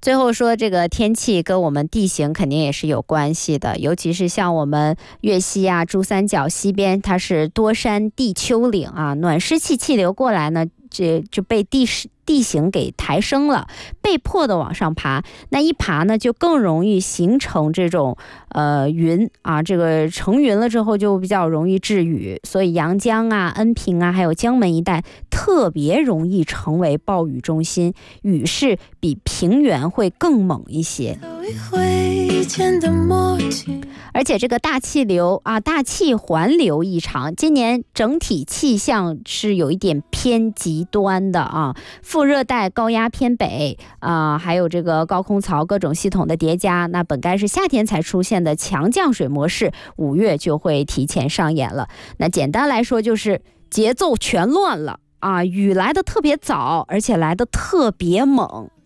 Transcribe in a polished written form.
最后说这个天气跟我们地形肯定也是有关系的，尤其是像我们粤西啊、珠三角西边，它是多山地丘陵啊，暖湿气气流过来呢，这就被地形给抬升了，被迫的往上爬。那一爬呢，就更容易形成这种云啊，这个成云了之后就比较容易致雨，所以阳江啊、恩平啊，还有江门一带特别容易成为暴雨中心，雨势比平原会更猛一些。而且这个大气流啊、大气环流异常，今年整体气象是有一点偏极端的啊，副热带高压偏北啊，还有这个高空槽各种系统的叠加，那本该是夏天才出现的强降水模式，5月就会提前上演了。那简单来说就是节奏全乱了啊，雨来得特别早，而且来得特别猛。